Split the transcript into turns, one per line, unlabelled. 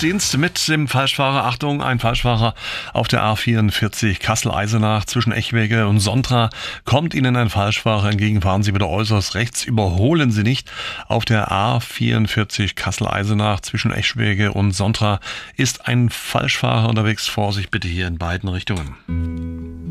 Rettungsdienst mit dem Falschfahrer. Achtung, ein Falschfahrer auf der A44 Kassel-Eisenach zwischen Echwege und Sontra. Kommt Ihnen ein Falschfahrer entgegen, fahren Sie bitte äußerst rechts. Überholen Sie nicht. Auf der A44 Kassel-Eisenach zwischen Echwege und Sontra ist ein Falschfahrer unterwegs. Vorsicht bitte hier in beiden Richtungen.